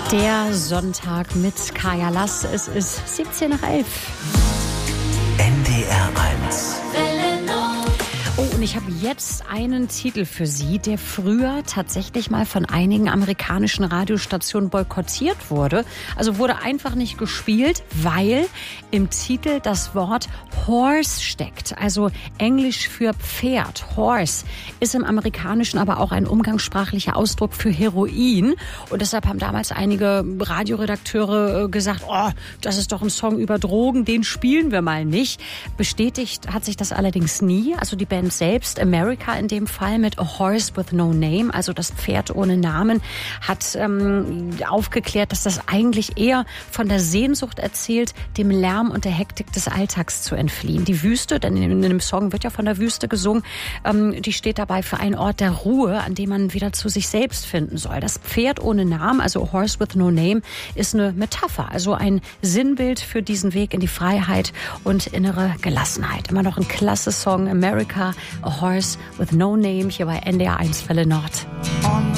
Der Sonntag mit Kaya Lass. Es ist 17 nach 11. NDR 1. Oh, und ich habe jetzt einen Titel für Sie, der früher tatsächlich mal von einigen amerikanischen Radiostationen boykottiert wurde. Also wurde einfach nicht gespielt, weil im Titel das Wort Horse steckt. Also Englisch für Pferd. Horse ist im Amerikanischen aber auch ein umgangssprachlicher Ausdruck für Heroin. Und deshalb haben damals einige Radioredakteure gesagt, oh, das ist doch ein Song über Drogen, den spielen wir mal nicht. Bestätigt hat sich das allerdings nie. Also die Band selbst, America in dem Fall mit A Horse with No Name, also das Pferd ohne Namen, hat aufgeklärt, dass das eigentlich eher von der Sehnsucht erzählt, dem Lärm und der Hektik des Alltags zu entfliehen. Die Wüste, denn in dem Song wird ja von der Wüste gesungen, die steht dabei für einen Ort der Ruhe, an dem man wieder zu sich selbst finden soll. Das Pferd ohne Namen, also A Horse with No Name, ist eine Metapher, also ein Sinnbild für diesen Weg in die Freiheit und innere Gelassenheit. Immer noch ein klasse Song, America, A Horse with No Name, hier bei NDR 1 Welle Nord.